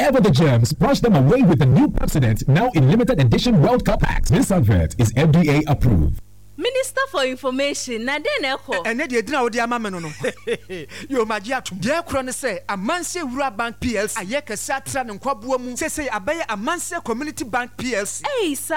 whatever the germs, brush them away with the new Pepsodent, now in limited edition World Cup packs. This advert is FDA approved. Minister for Information, na den eko. Ene de edina odi ama me no. Yo magia atum. De kro ne say Amanse Wura Bank PLC. Aye kesa tra ne nkwaboa mu. Sese abaye Amanse Community Bank PLC. Hey,